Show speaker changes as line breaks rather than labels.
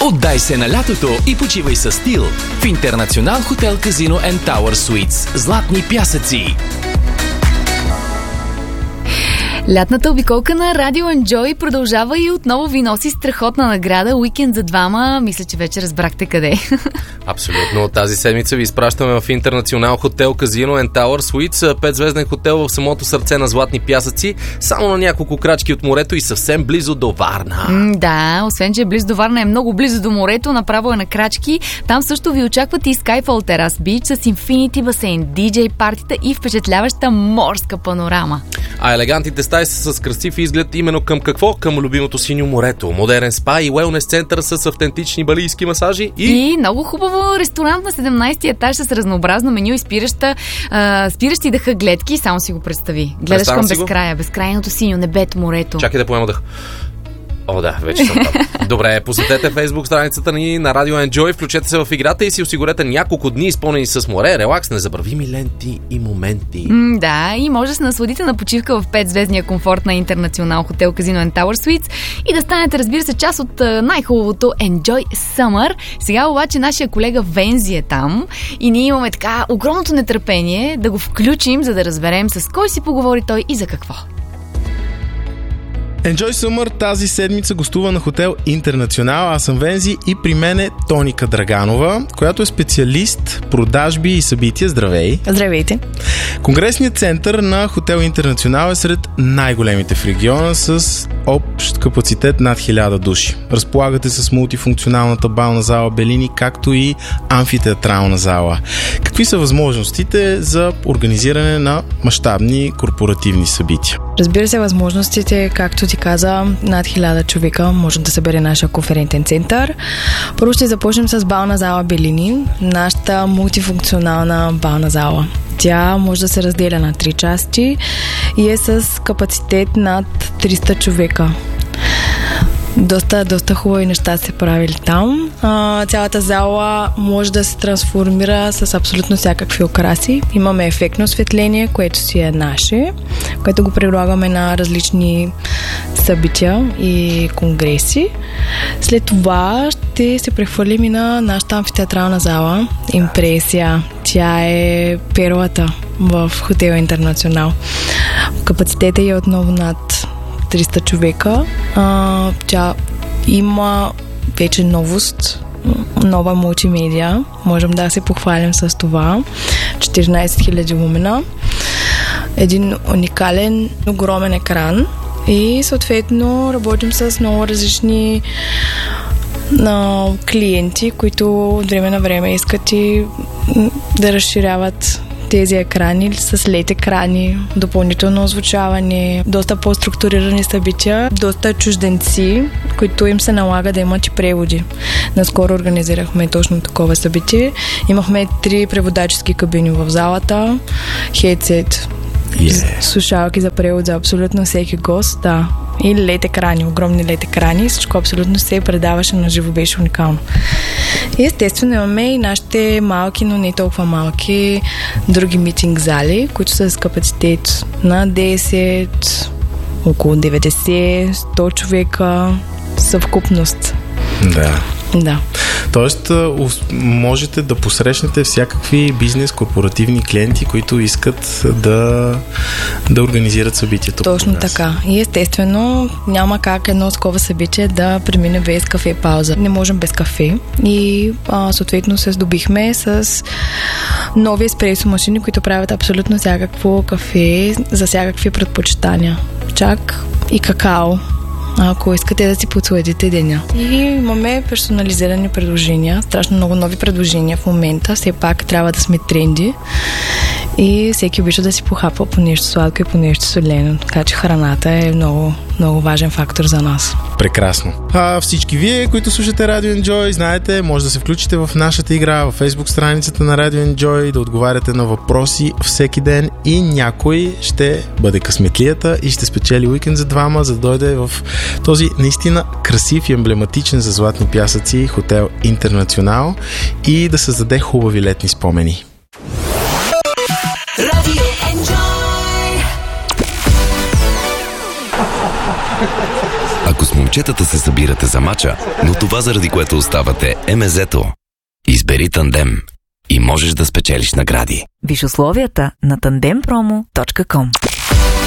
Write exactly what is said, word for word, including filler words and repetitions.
Отдай се на лятото и почивай със стил в Интернационал хотел Казино and Tower Suites Златни пясъци.
Лятната обиколка на Радио Enjoy продължава и отново ви носи страхотна награда. Уикенд за двама. Мисля, че вече разбрахте къде.
Абсолютно. Тази седмица ви изпращаме в Интернационал хотел Казино and Tower Suites, петзвезден хотел в самото сърце на Златни пясъци, само на няколко крачки от морето и съвсем близо до Варна.
М, да, освен че е близо до Варна, е много близо до морето, направо е на крачки. Там също ви очакват и Skyfall Terrace Beach с инфинити басейн, диджей партита и впечатляваща морска панорама.
А елегантните стаи са с красив изглед именно към какво? Към любимото синьо морето. Модерен спа и уелнес център с автентични балийски масажи и...
И много хубаво ресторант на седемнайсети етаж с разнообразно меню и спираща, а, спиращи дъха гледки. Само си го представи. Гледаш към безкрая, безкрайното синьо, небето, морето.
Чакай да поема дъх. О, да, вече съм там. Добре, посетете Фейсбук страницата ни на Радио Enjoy, включете се в играта и си осигурете няколко дни изпълнени с море, релакс, незабравими ленти и моменти.
М, да, и може да се насладите на почивка в петзвездния комфорт на Интернационал хотел Казино and Tower Suites и да станете, разбира се, част от най-хубавото Enjoy Summer. Сега обаче нашия колега Вензи е там и ние имаме така огромното нетърпение да го включим, за да разберем с кой си поговори той и за какво.
Enjoy Summer тази седмица гостува на хотел Интернационал. Аз съм Вензи и при мен е Тоника Драганова, която е специалист продажби и събития. Здравей!
Здравейте!
Конгресният център на хотел Интернационал е сред най-големите в региона с общ капацитет над хиляда души. Разполагате с мултифункционалната бална зала Белини, както и амфитеатрална зала. Какви са възможностите за организиране на мащабни корпоративни събития?
Разбира се, възможностите, както ти каза, над хиляда човека може да събере нашия конферентен център. Първо ще започнем с бална зала Белини, нашата мултифункционална бална зала. Тя може да се разделя на три части и е с капацитет над триста човека. Доста, доста хубави неща се правили там. А, цялата зала може да се трансформира с абсолютно всякакви украси. Имаме ефектно осветление, което си е наше, което го предлагаме на различни събития и конгреси. След това ще се прехвърлим и на нашата амфитеатрална зала Импресия. Тя е перлата в хотел Интернационал. Капацитетът е отново над триста човека. А, тя има вече новост, нова мултимедия. Можем да се похвалим с това. четиринайсет хиляди лумена. Един уникален, огромен екран и съответно работим с много различни на клиенти, които от време на време искат и да разширяват тези екрани с лед екрани, допълнително озвучаване, доста по-структурирани събития, доста чужденци, които им се налага да имат и преводи. Наскоро организирахме точно такова събитие. Имахме три преводачески кабини в залата, хедсет, yeah. слушалки за превод за абсолютно всеки гост, да. И лед екрани, огромни лед екрани. Всичко абсолютно се предаваше на живо, беше уникално. И естествено имаме и нашите малки, но не толкова малки други митинг зали, които са с капацитет на десет, около деветдесет, сто човека, съвкупност.
Да.
Да.
Тоест, можете да посрещнете всякакви бизнес, корпоративни клиенти, които искат да, да организират събитието.
Точно така. И естествено, няма как едно такова събитие да премине без кафе пауза. Не можем без кафе. И а, съответно се здобихме с нови еспресо машини, които правят абсолютно всякакво кафе за всякакви предпочитания. Чак и какао, ако искате да си подсладите деня. И имаме персонализирани предложения, страшно много нови предложения в момента, все пак трябва да сме тренди и всеки обича да си похапва по нещо сладко и по нещо солено, така че храната е много, много важен фактор за нас.
Прекрасно. А всички вие, които слушате Радио Enjoy, знаете, може да се включите в нашата игра във Facebook страницата на Радио Enjoy, да отговаряте на въпроси всеки ден и някой ще бъде късметлията и ще спечели уикенд за двама, за да дойде в този наистина красив и емблематичен за Златни пясъци хотел Интернационал и да създаде хубави летни спомени.
Радио Enjoy. ако с момчетата се събирате за мача, но това заради което оставате е мезето. Избери Тандем и можеш да спечелиш награди.
Виж условията на тандем промо точка ком.